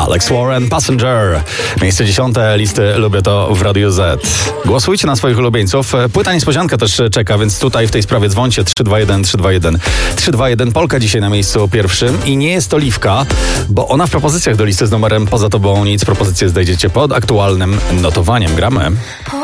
Alex Warren, Passenger. Miejsce 10 listy Lubię to w Radiu Z. Głosujcie na swoich ulubieńców. Płyta niespodzianka też czeka, więc tutaj w tej sprawie dzwońcie 321 321 321. Polka dzisiaj na miejscu pierwszym i nie jest to Liwka, bo ona w propozycjach do listy z numerem Poza Tobą Nic. Propozycje znajdziecie pod aktualnym notowaniem. Gramy.